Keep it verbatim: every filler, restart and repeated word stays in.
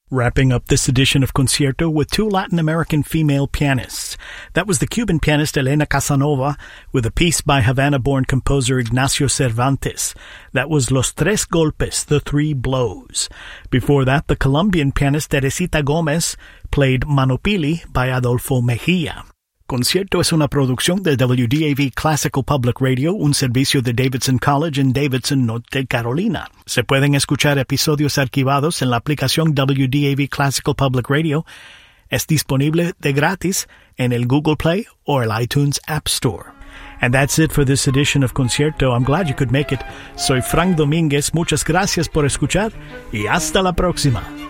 Wrapping up this edition of Concierto with two Latin American female pianists. That was the Cuban pianist Elena Casanova with a piece by Havana-born composer Ignacio Cervantes. That was Los Tres Golpes, The Three Blows. Before that, the Colombian pianist Teresita Gomez played Manopili by Adolfo Mejia. Concierto es una producción de W D A V Classical Public Radio, un servicio de Davidson College en Davidson, Norte Carolina. Se pueden escuchar episodios archivados en la aplicación W D A V Classical Public Radio. Es disponible de gratis en el Google Play or el iTunes App Store. And that's it for this edition of Concierto. I'm glad you could make it. Soy Frank Domínguez. Muchas gracias por escuchar y hasta la próxima.